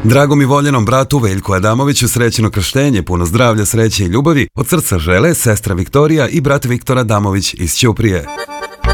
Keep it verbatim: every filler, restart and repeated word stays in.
Dragom i voljenom bratu Veljku Adamoviću srećno krštenje, puno zdravlja, sreće i ljubavi od srca žele sestra Viktorija i brat Viktor Adamović iz Ćuprije.